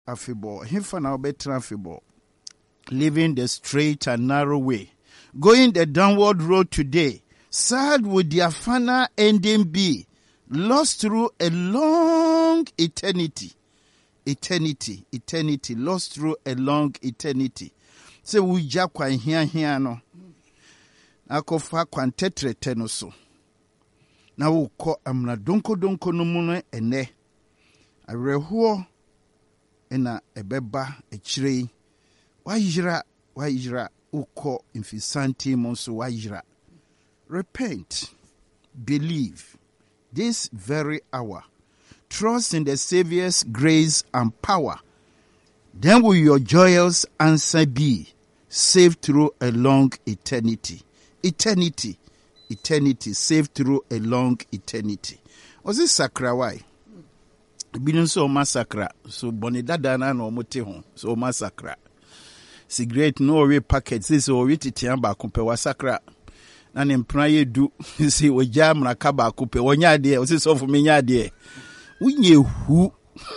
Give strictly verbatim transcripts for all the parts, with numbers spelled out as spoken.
afibo. Hifa na obetra afibo. Living the straight and narrow way. Going the downward road today. Sad would their final ending be. Lost through a long eternity. Eternity. Eternity. Lost through a long eternity. Se wuja kwa hia hia no. Akofa kwa ntetre teno so. Na wuko amna donko donko no mu no ene. Arehuo ena ebeba echire. Wajira wajira uko infisanti monso wajira. Repent. Believe. This very hour. Trust in the Savior's grace and power. Then will your joyous answer be saved through a long eternity. Eternity. Eternity. Saved through a long eternity. Was it sakra why? Binu so massacre. So bonidada no mote hon. So massacre. Cigarette no way packets. This is already tiamba kumpe wa sakra. Na ne mpran du si wogya mraka ba kope wonya de o si so for menya de unye hu.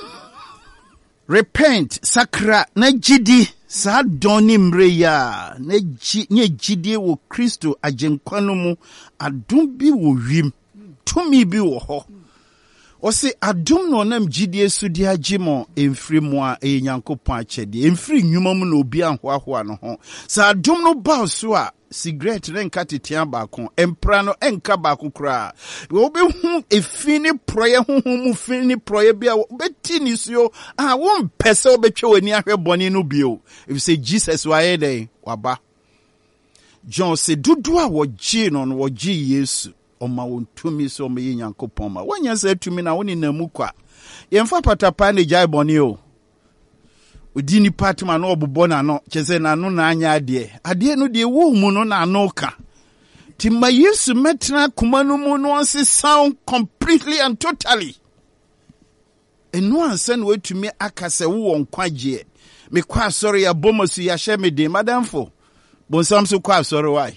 Repent sakra na gidi sa doni mre ya na gi nye gidi wo Kristo agenkwano mu adom bi wo wim tumi bi wo ho o se adom no nam gidi esudi agimo emfiri mu a e Nyankopon achede emfiri nnwuma mu na obi anhoahoa no ho sa adom no ba so a cigarette renka tetian baako empra no enka baako kra wo be hu efini proye hu mu fini proye bia wo beti ni so ah won pese wo betwe wani ahwe boni no bio if say Jesus wa ye dey waba John se dudu a wo gi no no wo gi Yesu o ma won tumi so me Nyankopon ma wonya se tumi na woni na mu kwa yemfa patapa ne jai boni o Udini patma no obubo na no cheze na no na anya ade ade no de wo mu no na no ka timma Yesu metra kuma no mu no onse sound completely and totally enu ansan wetumi akase wo nkwaje me kwa sorry ya bomosu ya hye me de madamfo bonsam so kwa sorry why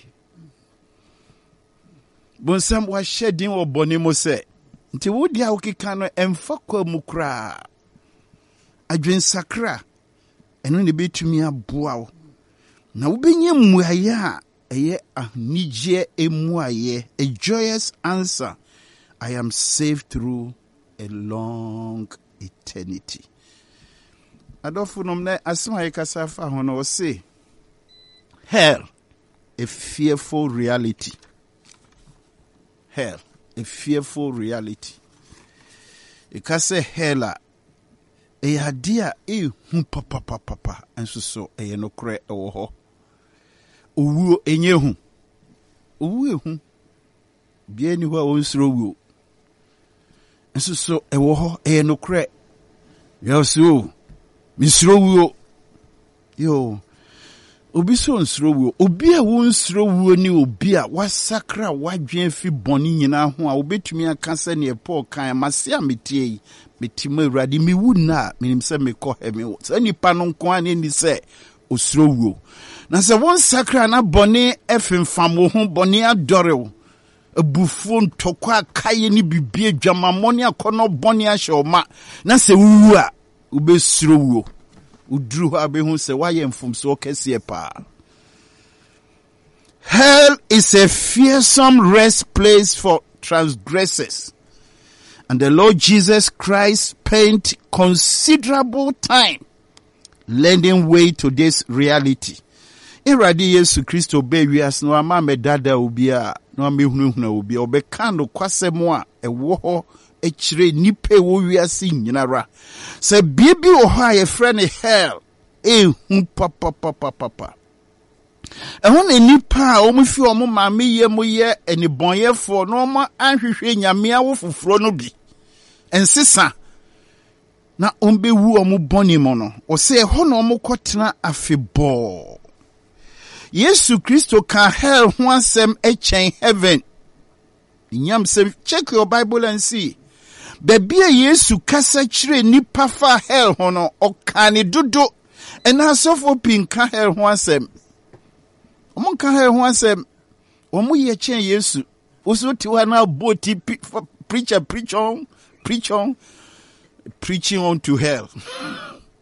bonsam wa shedin wo boni mo se nti wo dia okika no emfa kwa mu kra adwen sakra eno ne betumi aboa wo na wo benye muaye a eye ahnije emuaye a joyous answer. I am saved through a long eternity. Adolfo nomne asema yekasa fa hono say hell a fearful reality. Hell a fearful reality. Ikase hella e adia e hu papa papa papa enso so e no kre e wo ho owuo enye hu owu ehu bia ni ho a wonsro wuo enso so e wo ho e no kre yo so misro wuo yo obi so nsro wuo obi a wonsro wuo ni obi a wasakra wadwen fi boni nyina ho a obetumi aka se ne Paul kan mase ametie metima urade mi wuna minim se me ko he me so nipa no nko ani ni se osro wuo na se won sakra na boni efemfam wo ho boni adore abufuo ntokwa akaye ni bibie dwamamoni akono boni ahoma na se wuwu a ubesro wuo udru ha be hu se waye mfumso kese pa. Hell is a fearsome rest place for transgressors. And the Lord Jesus Christ spent considerable time lending way to this reality. Iradi Yesu Kristo be wias no ama medada obi a no amehunahuna obi obeka no kwasemo a ewo ho echire nipe wo wiase nyinara. Se biebi o ha ye friend hell e hu papa papa papa. Ehun ne nipa a omufi omo maame ye mo ye enibonyefo no ma anhwehwe nyame awo fufuro no bi ensesa na ombe wu omo boni mo no o se ho no omo kotena afebo Yesu Kristo ka hell ho asem echen heaven. Nyam say check your Bible and see. Baby Yesu kasa chire nipa fa hell ho no okane dodo ena sofo pinka hell ho asem. Omo ka hell ho asem. Omo ye chen Yesu. Oso ti wa na boti preacher preach on preach on preaching on to hell.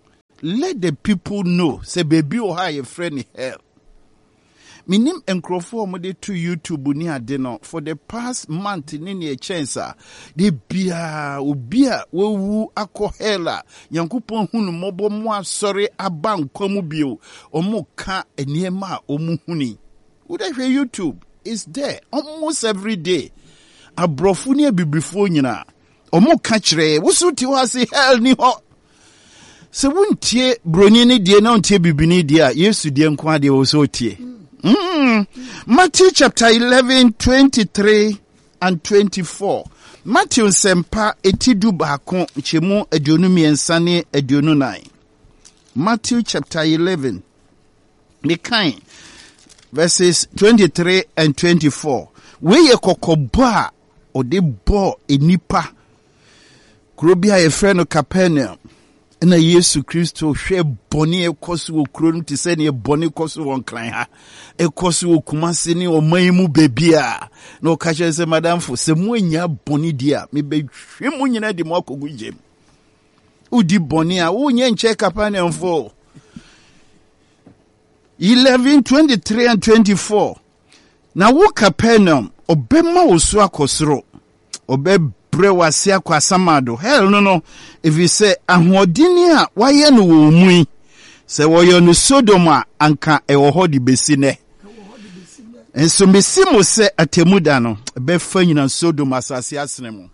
let the people know. Say baby or hi a friend hell. Minim enkrofo mo de to YouTube ni ade no for the past month ni ne chance de bia obia wewu akohela yankopon hunu mobo mo asore aba nkwamu bio omo ka eniema omu huni would hwe YouTube is there almost every day abrofo ni abibifo nyina omo ka kire wosu ti ho ase hell ni ho se wuntie broni ni die na untie bibini die a Yesu die nkwa de wo so tie. Mm. Matthew chapter eleven, twenty-three and twenty-four. Matthew sempa etidu baako chemu aduonu miensa ne aduonu nine. Matthew chapter eleven. Mekan verses twenty-three and twenty-four. We ye kokoba o de bo enipa. Kurobia ye frɛ no Capernaum. Na Yesu Kristo hwe boni ekoso wo kuro no te se ne boni ekoso won kran ha ekoso wo kumase ne oman mu bebia na o ka kire se madam fo se mu anya boni dia me be hwe mu nyina di mo akogu jem udi boni a wo nye nche Capernaum fo. eleven, twenty-three and twenty-four. Na wo Capernaum obema wo so akosoro obe brewa sia kwa samado hell no no if you say ahodini a waye no wo mu se wo yo no Sodom a anka e wo hodi besine enso mesimo se atemuda no be fa nyina Sodom asase asene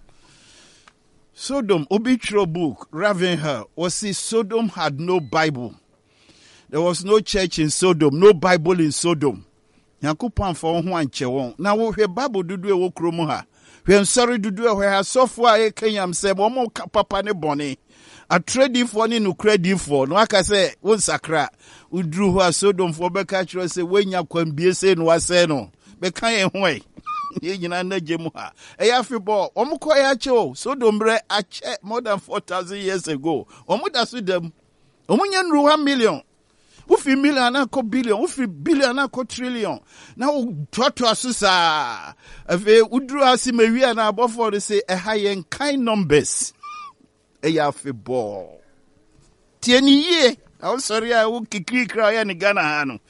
Sodom obitro book Ravenhill was see Sodom had no Bible. There was no church in Sodom, no Bible in Sodom. Yakupon for ho anche won na wo hwe Bible dudu e wo kromo ha. When sorry to do where software a Kenyam say, Momo papa ne bonny. A trading for ni no credit for no, I can say, one sacra, who drew her Sodom for Becatcher say, when you can be saying was no, Becay way. Yinana Jemuha. A Afriball, Omokoyacho, Sodom bre a check more than four thousand years ago. Omudas with them. Omunian one million. Ufi million anako billion, ufi billion anako trillion. Now to asusa. Ave udru asimewi na abofo de say a high kind numbers. E ya fe ball. Tieni ye. I'm sorry I will kikri cry ni Ghana hano.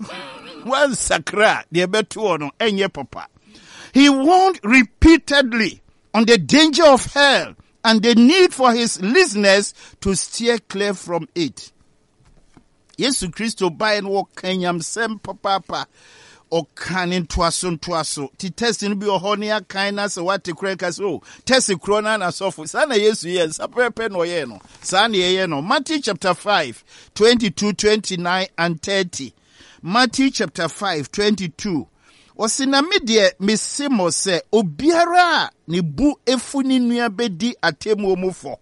One sakra de betu ono enye papa. He warned repeatedly on the danger of hell and the need for his listeners to steer clear from it. Yesu Kristo by and walk Kenyam sem papa or canin twason twaso. Ti testing be a honia kindness or what to crack us oh. Test crona na sofu. Sana Yesu yes, a prepen or yeno. Sani yeno. Matthew chapter five, twenty-two, twenty-nine and thirty. Matthew chapter five, twenty-two. Osina midye misimo se obiara ni bu efuni nua bedi atemu omufo.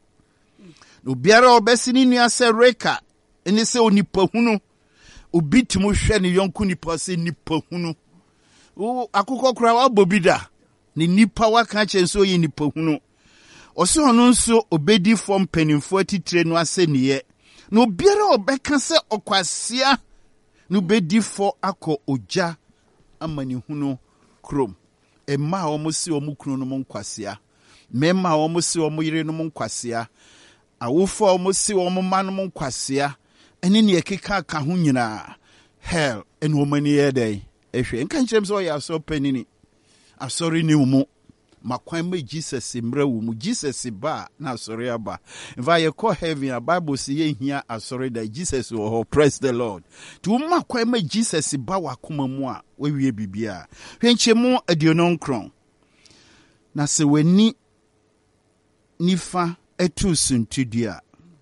Obiara obesini nua se reka. Ene se onipa hunu obitimu hwe ne yonku nipa se nipa hunu o akukọ kura wa bobida ne nipa wa ka chenso yi nipa hunu ose ono nso obedi form penimfo atitire no ase niye na obiara obeka se okwasia no bedi fo akọ oja amani hunu krom emma omo si omo kunu no nkwasia memma omo si omo yire no nkwasia awofo omo si omo man no nkwasia ene ne ekeka ka ho nyina hell ene o mani ye dey ehwe enka nkyerem so ya so panini asori ni umu makwan me Jesus mra wo mu Jesus ba na asori aba if I call heaven a Bible say ye hia asori da Jesus wo ho praise the Lord to makwan me Jesus ba wakoma mu a wawie bibia hwenkyemu aduonon kron na se wani nifa etu suntudia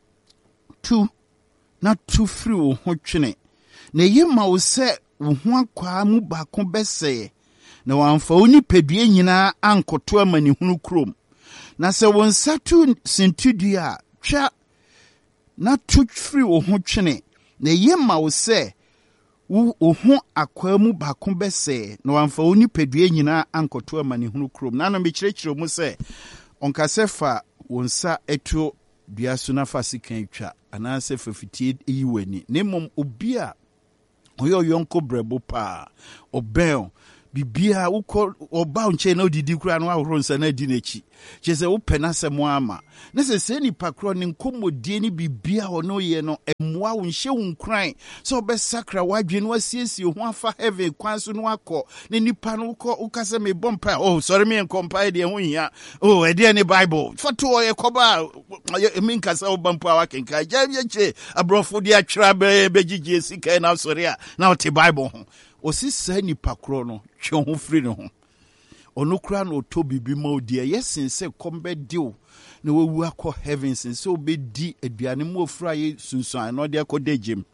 tu na tu free wo ho twene na yema wo se wo ho akwa mu ba ko bese na wamfa oni pedue nyina ankoto amani hunu krom na se wo nsatu sintudua twa na tu free wo ho twene na yema wo se wo ho akwa mu ba ko bese na wamfa oni pedue nyina ankoto amani hunu krom na no me kirekire mu se onkasefa wonsa eto dua so na fasikan twa anase fafitie eyiwani nemom obi a oyo yonko brebo pa obel bibia uko oba unche na odidi kura no ahoro nsa na di n'echi chese wo pena semo ama na se se nipa kro ne nkomodie ni bibia ono ye no emwa wo nhye wo nkran so be sakra wadwe no asiesie ho afa heaven kwan so no akọ ne nipa no uko ukase me bompa oh sorry me nkompa de ho hia oh e de ne bible foto ye koba me nkasa wo bompa wa kenka jabye che abrofo de atwra be begigye sika na sorry a na o te bible ho osisa nipa kro no twe ho firi no ho ono kra no to bibi ma odi yesin se kombe dio na wewu akọ heavens nse obedi aduane mu ofra ye sunsun no de akodegem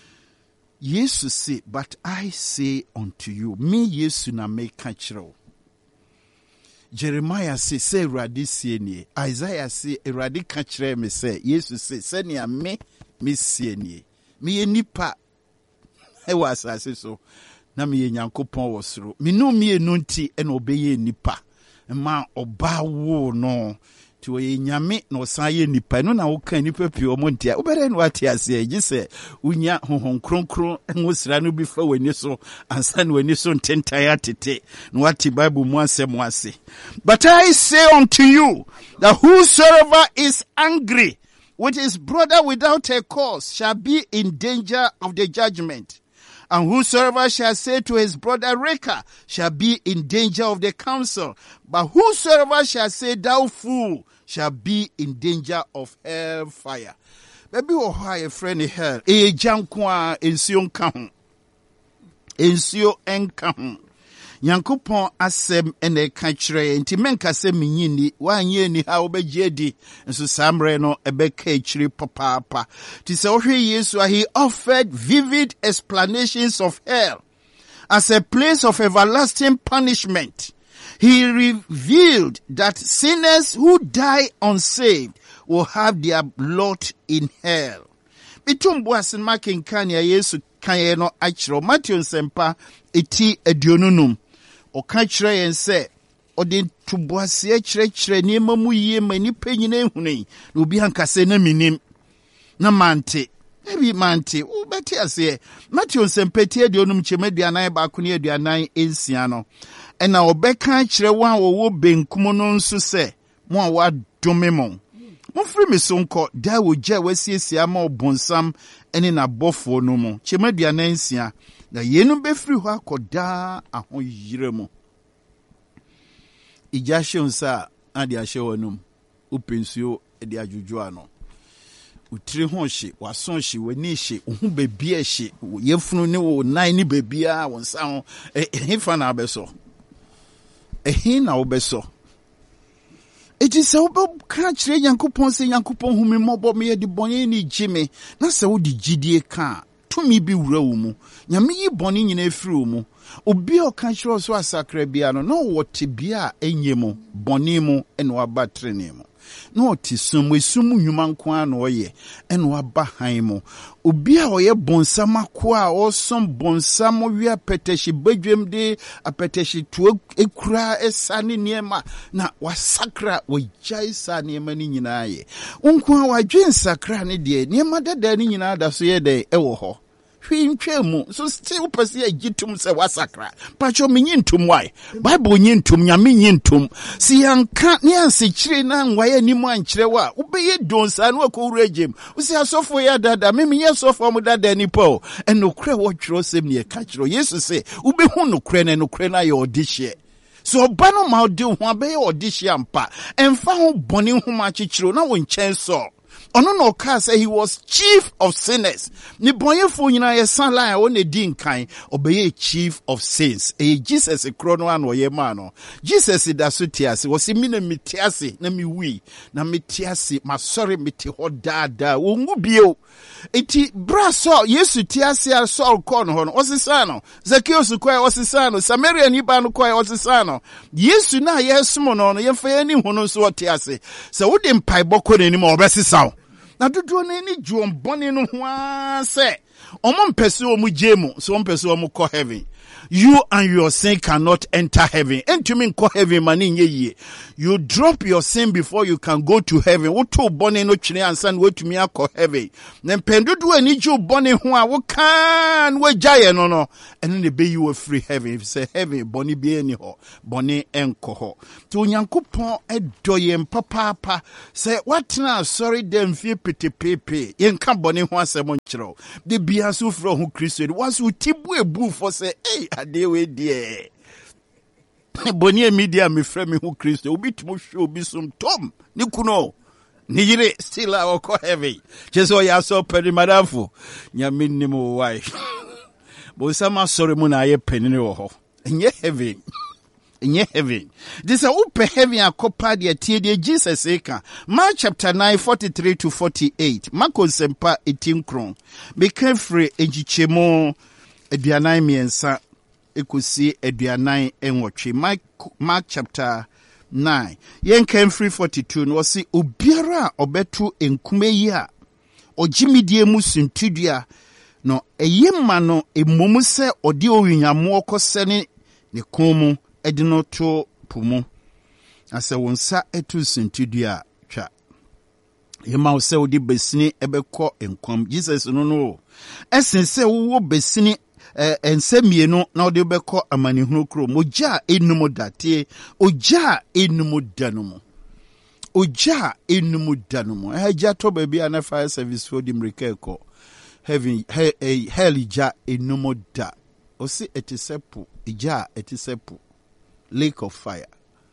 Jesus say, but I say unto you, me Yesu na me kachiro. Jeremiah say, say Eradi sienie. Isaiah say, Eradi kachire me say, Yesu say, senia me, me sienie. Me ye nipa, he was asase so, na me ye nyankopon wasro. Me no me ye nunti, en obeye nipa. Ma oba wo no. To a nyame no saye nipa no na wo kan nipa pio montia wo bere no ate ase agi se unya honhon kronkron enwosira no bi fa wani so ansa no wani so ntentai atete no ate bible mu asem ase. But I say unto you that whosoever is angry with his brother without a cause shall be in danger of the judgment. And whosoever shall say to his brother Reka shall be in danger of the council. But whosoever shall say thou fool shall be in danger of hell fire. Baby o ha a friend hell. E jankwa ensio nka ho. Ensio enka ho. Yankopon asem ene ka kire enti menka se menyini wanye ni ha obegye di nso samre no ebeka kire papa ti se ohwe Yesu he offered vivid explanations of hell as a place of everlasting punishment. He revealed that sinners who die unsaved will have their lot in hell. Bitumbu asin makin kanya Yesu kanye no achiro Matthew nsempa eti aduonunum oka kire yen se ode tubuase kire kire niema mu yie mani panyina ehuni na obi hankase na minim na mante ebi mante wo beti ase Matthew nsempa eti aduonum chemaduanan ba ko ne aduanan ensia no ena obeka kire wan wo benkum no nso se mo a wa dome mo mo free me sonko da wo gya wasiesia ma obonsam ene na bofo no mo chemaduanan ensia na yenu be free ho akoda ahoyire mu ijashe unsa adi ashe wonum upensuo edi ajuju ano utire ho hye wason hye wani hye ohu bebi a hye yefunu ne wo nan ni bebi a wonsa ho ehefa na abeso ehin na obeso eti se obo ka kire Yankopon se Yankopon hu me mobo me de bonye ni jime na se wo di gidie ka tumi bi wura wo mu nyame yi boni nyina efiri wo mu obi o ka kire so asakra bia no no wote bia enye mu boni mu ene waba trene mu no ti sum esum nnwuma nko a no ye ene waba han mu obi a oye bonsam ako a osom bonsam wi apeteshi badwem de apeteshi to ekura esane niema na wasakra wajai sa niema ni nyina ye nko a wadwen sakra ne de niema dada ni nyina da so ye de ewo ho hwintwemu so still pese agitum se wasakra pacho menyintum why bible nyintum nyame nyintum si yanka ne ansekire na nwaye ni mu ankire wa ubeye donsa no akowura gem usi asofo ya dada me menye sofo mu dada ni po enokre wo twiro sem ne ka kiro yesu se ubehu nokre na nokre na ye odihye so bano ma odi ho abeye odihye ampa emfa ho boni ho ma kikiro na wo nchen so ono no ka say he was chief of sinners ni bonyefo nyina ye san line o ne din kan obeye chief of sins e Jesus krono an wo ye ma no Jesus da so tiase wo se mi na mitiase na mi wi na mitiase ma sorry miti ho dada wo ngu bio eti braso Yesu tiase a Saul kon ho no osisano Zacchaeus ko e osisano Samaria ni ba no ko e osisano Yesu na yesumo no no ye fa ye ni hu no so tiase se wo de mpai boko ne ni ma obesisaw na dodo ne ni juom bone no ho ase Omo mpese omu jemu, so mpese omu ko heaven. You and your sin cannot enter heaven. Entumi nko heaven mani nye ye. You drop your sin before you can go to heaven. Woto bone no chine ansan wetumi akọ heaven. Na pendodo ani ju bone ho a wo kan we jaye no no. Eno ne be you free heaven. If say heaven bone bi ani ho, bone enko ho. To Onyankopon edoye mpapapa. Say what na sorry dem fie petepepe. Yenka bone ho asem nkyerɛw. De bia so fro ho Kristo. Was utibu ebu for say hey adewe die. Boni media me frame who Kristo obi tumo show bi some tom ni kuno ni yire still a ko heavy jeso ya so pedi madamfo nyame nimo why bo sama sorry mu na ye penini wo ho enye heavy enye heavy this a upe heavy akopa de tie de Jesus eka Mark chapter nine forty-three to forty-eight Marko sempa eighteen kron be free ejichemo aduanan miensa ekusi aduanan enwotwe. Mark, Mark chapter nine yen can free forty-two no si obiara obetu enkume yi a ogimidie mu suntudua no eyema no emomu se ode owunyamo okosene ne komu edino to pumu ase wonsa etu suntudua twa yema wo se odi besini ebekọ enkom. Jesus no no esense wo besini Eh, ensemieno na ode beko amanihunu kro moja enumu date oja enumu danumu oja enumu danumu eja to baby ana fire service for the mrekeko heaven he, he, hell ja enumu da osi etisepu ija etisepu lake of fire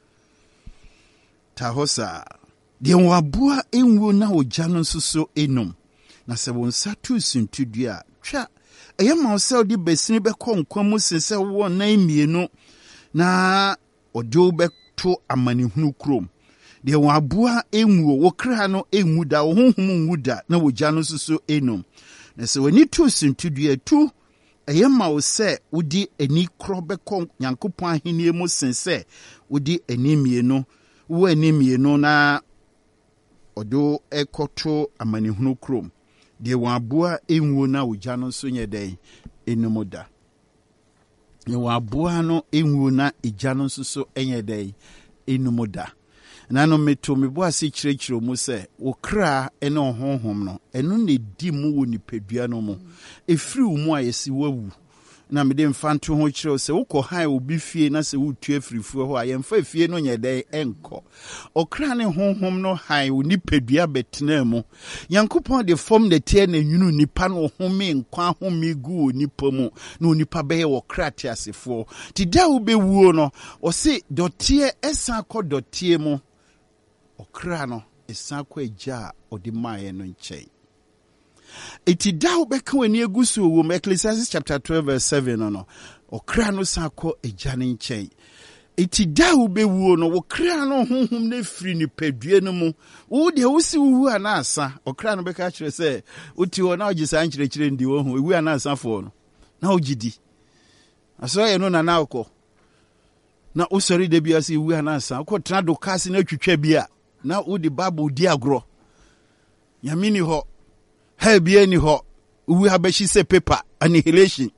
tahosa de wabua enwo na oja no nsoso enum na se wonsa tu suntudua twa eye ma osel di besini be ko nkwamu sese wo na imienu na odo be to amanihunu krom de won aboa enwuo wo kra no enwu da wo honhom enwu da na wogya no suso enum na se woni tu sintudua tu eye ma ose wodi ani kro be ko Nyankopon ahenie mu sense wodi ani mienu wo ani mienu na odo ekoto amanihunu krom de wabua enwo na ogya no so nyedai enumoda de wabua no enwo na egya no so so enyedai enumoda nano meto mebo ase kirekiro mu se wo kra ene ohonhom no eno ne di mu wo nipadua no mu efiri wo mu ayesi wawu na mede mfanto ho kire se wokọ han obi fie na se wotu afirifuo ho ayemfa fie no nyedai enko okra ne honhom no han wo nipadua betena mu Yankopon de form de tie na nwunu nipa no home nkwa home gu nipa mu na nipa be wo kra te asefo ti da wo be wuo no o se dotie esa kọ dotie mu okra no esa kọ eja odi maye no nchei. Iti da ubeka weni egusu wo Ecclesiastes chapter twelve verse seven no no okra no sako ejane nchei. Iti da ube wuo no okra no honhom na firi ni padue no mu wo de wo si wu anasa okra no beka kire se uti wo na ogisa nchire kire ndi wo hu ewu anasa fo no na ogidi aso ye no na na okọ na usori de bia si ewu anasa okọ tena do kasi na twetwa bia na wo de bible di agro yamini ho he bia ni ho uwi habashi se paper annihilation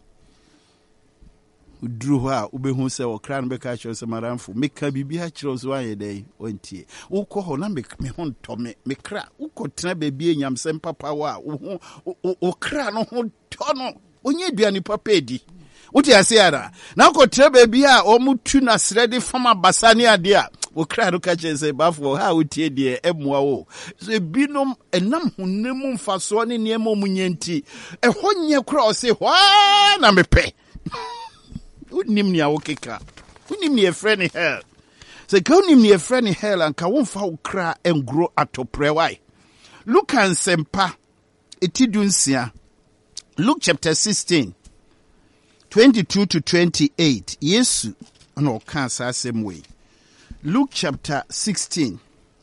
udru ho a ubehu se okra no beka kire se maramfo meka bibia kire so ayedai ontie ukọ ho na me ho ntome mekra ukọ tena bebie nyamsem papa wa okra no ho tono onye duani papa edi uti asiara na ukọ tena bebia omutu na sredi fama basani ade a okra no ka kire se bafo ha utie de emwa wo so binom enam honemu mfaso ne niema omunyenti ehonye kra o se hwa na mepe unim ni awokeka unim ni efreni hell se ka unim ni efreni hell anka wonfa okra engro atoprewai Luke and sempa etidunsia Luke chapter sixteen twenty-two to twenty-eight Yesu ana oka sa asem we Luke chapter sixteen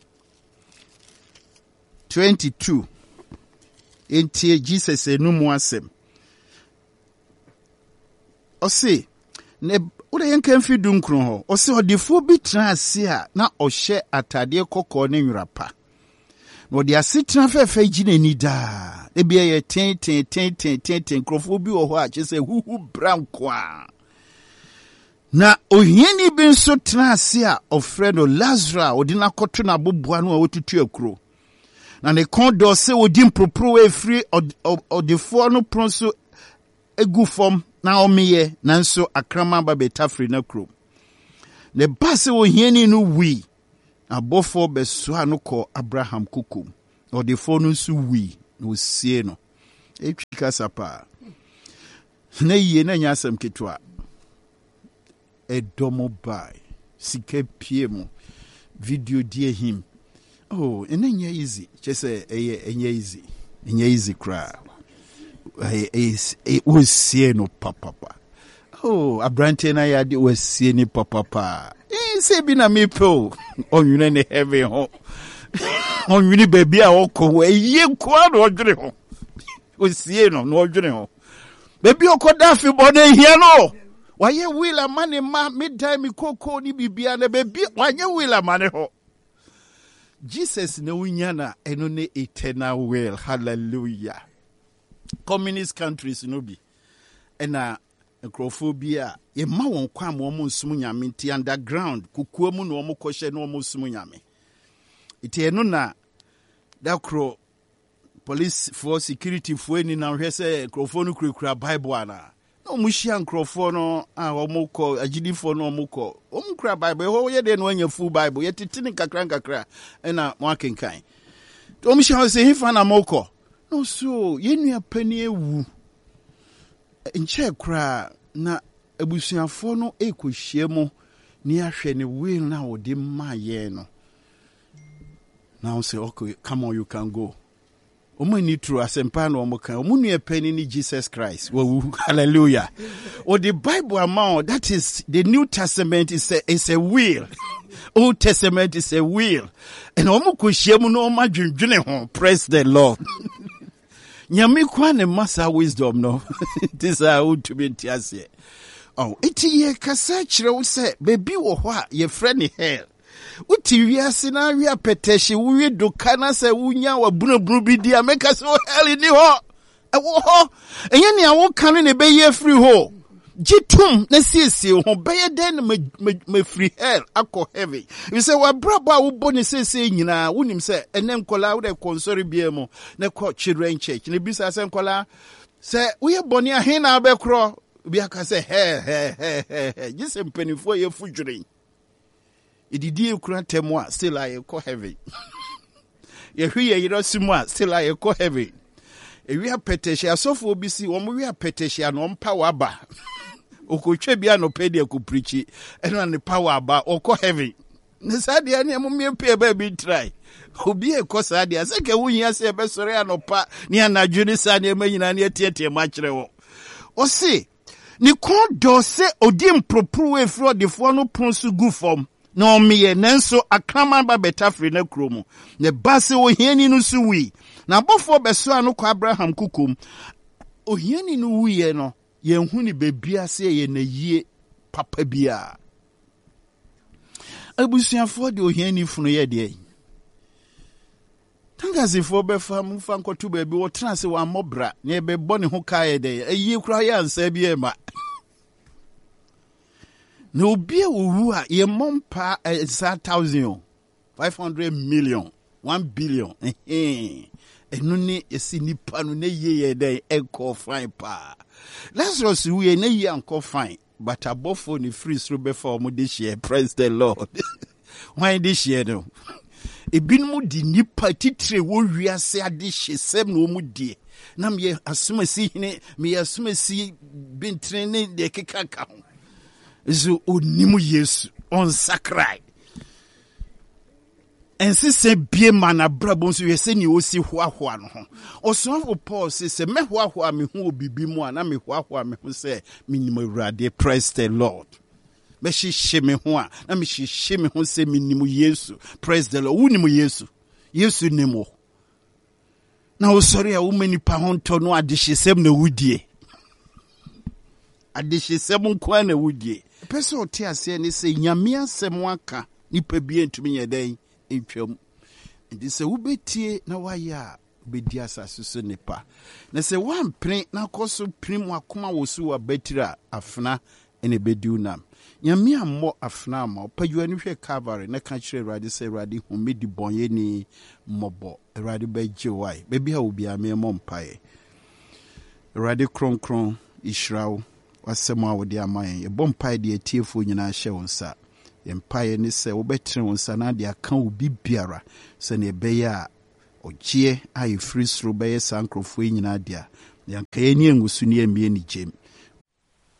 twenty-two entie Jesus enumu asem ose ne ure yenka mfi dunkron ho ose odifo bi tena ase a na ohye atade kokko ne nwurapa no dia sitna fe fe gine ni da e bia ye ten ten ten ten ten ten krofo bi wo ho a che se huhu brankwa na ohieni bi nso tena ase a ofredo Lazarus odina koto na boboa no a wotutu akuro na ne kondo se odi mpropro e free odefo no pronso egu fom na omeye na nso akrama ba betafri na kuro ne base ohieni no wi abofo beso anoko Abraham kukum odefo no nso wi no sie no etwika sapa na yie na nyasam ketwa edomo bai sike piemo video die him oh enye easy chese eye enye easy enye easy cry is it was see no papa oh abrante na ya de was see ni papa eh say bi na me po onwune ne heaven ho onwune baby a okọ eye kwa na odwere ho o see no na odwere ho baby okoda fi bo na hia no waye wila mane ma midtime koko ni bibia na baby waye wila mane ho Jesus na unyana eno ne eternal will hallelujah communist countries no bi ena necrophobia ye ma won kwa mo mo nsum nyame ti underground kukuo mu no mo kohye no mo nsum nyame iti eno na dakro police for security for ni na hwe se necropho no kurakura bible ana no mo hia necropho no a wo mo ko agidifo no mo ko wo mo kura bible ho ye de no anya full bible ye titini kakra kakra ena mo akenkan to mo hia se hifa na mo ko no so yenu apani ewu nche kra na abusuafo no ekohie mo ni ahwe ne will na wode maye no now say okay come on you can go omo ni true asempa na omo kan omo nu apani ni Jesus Christ wo hallelujah or the Bible amount that is the New Testament is a is a will Old Testament is a will and omo kohie mu no omo dwendwene ho praise the Lord nyame kwa ne masa wisdom no this are who to be tiase oh iti ye kasa kire wo se baby wo ho a ye frɛ hell uti wiase na wi apetehye wo wi doka na se wunya wa bunabunu bi dia meka se hell ni ho e wo ho enye ne awo kan ne be ye free ho jitum na siesie ho be ye den me free hell akọ heaven you say wa brabo a wo boni siesie nyina wonim se ene nkola wo de konsori bia mu na ko children church ne bisa se nkola se wo ye boni a he na abekro bi aka se he he he he jise mpanifo ye fudwure ididi ekura temo a still I ko heaven ye hwe ye yiro simu a still I ko heaven e wi apetehye asofo obi si wo mo wi apetehye no mpa waba okotwe bia no pedi akuprichi eno ne power aba okọ heaven ne sadia ne mo mpe ba bi try obi e ko sadia se ke wunya se be sore anopa ne anadwo ne sadia manyina ne tietie ma kire wo o se ni kon do se odi mpropro e fro de fo no pronsu gu fom na omiye nanso akrama ba betafri na kromu ne base ohiani no su wi na bofo beso anoko Abraham kukum ohiani no wiye no yenhu ni bebia se ye na yie papa bia abusuafo de ohiani funu ye de tangazifo be fa mu fa nkoto ba bi wo tena se wa mobra ne be bone ho kae de ayi kura ya nsa bi e ma no obi owu a ye mompa one thousand five hundred million one billion eh enu ni esi nipa no na ye ye de enko fine pa Lazarus we na ye enko fine but abofo ni free through before mo de share praise the Lord why this share no ebinmu di nipa titre wo wiase ade hyesem na omu die na me asomasi hine me asomasi bintre ne de kekaka ho zo onimu Yesu on sakrai ensi se bie mana brabo nso yese ni osi hoahoa no ho osofo Paul se se me hoahoa me ho obibi mu ana me hoahoa me ho se minimo Awurade praise the Lord me hihye me ho a na me hihye me ho se minimo Yesu praise the Lord wunimu Yesu Yesu nemo na osori a wo manipa ho nto no adehyesem na wudie adehyesem nko na wudie person ti ase ni se nyame asem aka nipa bi entumi yeden entwam Nti sɛ wobɛtie na wayɛ a wobɛdi asase so nipa. Na sɛ wampene na kɔ so prim wakoma wo so wɔ batiri a afena ɛna ɛbɛdi wo nam. Nyame ammɔ afena ama ɔpadwa no hwɛ Calvary na ka kyerɛ Awurade sɛ Awurade hu me di bɔnyɛni mmɔbɔ. Awurade bɛgye wo ae. Baabi a obiara memmɔ mpaeɛ. Awurade kronkron ihyira wo wasɛm a wode ama yɛn. Yɛbɔ mpaeɛ de atiefoɔ nyinaa hyɛ wo nsa. Yɛmpaeɛ ne sɛ wobɛtene wo nsa na de aka wo bibiara sɛnea ɛbɛyɛ a ɔgyeɛ a ɛfiri soro bɛyɛ saa nkurɔfoɔ yi nyinaa de a yɛnka yɛni angu so ne yɛmmie ne gyem.